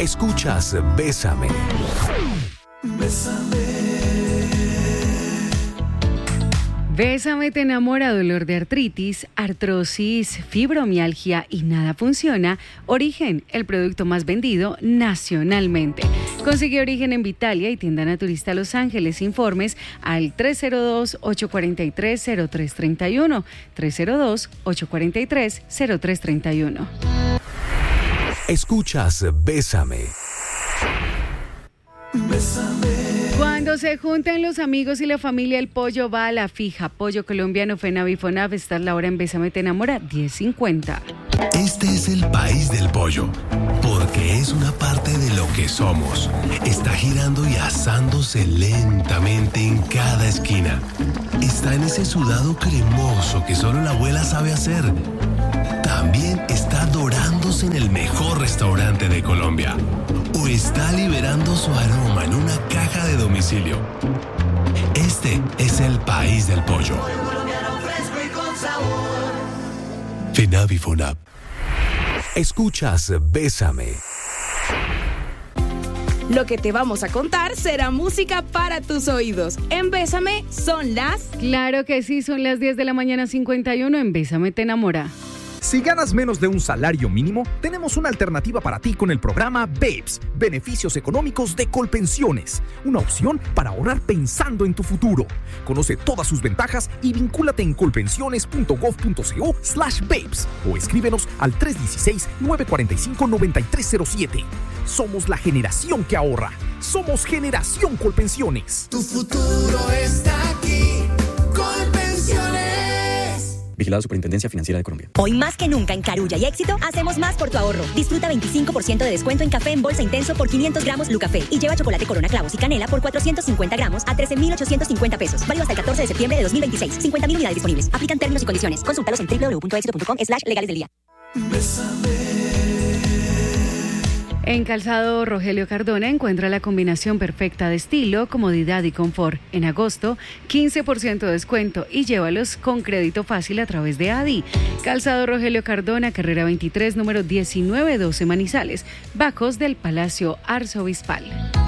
Escuchas Bésame. Bésame te enamora, dolor de artritis, artrosis, fibromialgia y nada funciona. Origen, el producto más vendido nacionalmente. Consigue Origen en Vitalia y tienda naturista Los Ángeles. Informes al 302-843-0331. 302-843-0331. Escuchas Bésame. Cuando se juntan los amigos y la familia, el pollo va a la fija. Pollo colombiano FENAVIFONAV. Esta es la hora en Bésame te enamora, 10:50. Este es el país del pollo, porque es una parte de lo que somos. Está girando y asándose lentamente en cada esquina. Está en ese sudado cremoso que solo la abuela sabe hacer. También está dorándose en el mejor restaurante de Colombia. O está liberando su aroma en una caja de domicilio. Este es el país del pollo. FENAVIFONAV. Escuchas Bésame. Lo que te vamos a contar será música para tus oídos. En Bésame son las... Claro que sí, son las 10 de la mañana 51 en Bésame te enamora. Si ganas menos de un salario mínimo, tenemos una alternativa para ti con el programa BEPS, Beneficios Económicos de Colpensiones. Una opción para ahorrar pensando en tu futuro. Conoce todas sus ventajas y vincúlate en colpensiones.gov.co/BEPS o escríbenos al 316-945-9307. Somos la generación que ahorra. Somos Generación Colpensiones. Tu futuro está aquí. Colpensiones. Vigilado Superintendencia Financiera de Colombia. Hoy más que nunca en Carulla y Éxito hacemos más por tu ahorro. Disfruta 25% de descuento en café en bolsa intenso por 500 gramos Lucafé y lleva chocolate Corona Clavos y Canela por 450 gramos a 13,850 pesos. Válido hasta el 14 de septiembre de 2026. 50.000 unidades disponibles. Aplican términos y condiciones. Consúltalos en www.exito.com/legales del día. En Calzado Rogelio Cardona encuentra la combinación perfecta de estilo, comodidad y confort. En agosto, 15% de descuento y llévalos con crédito fácil a través de ADI. Calzado Rogelio Cardona, carrera 23, número 1912 Manizales, bajos del Palacio Arzobispal.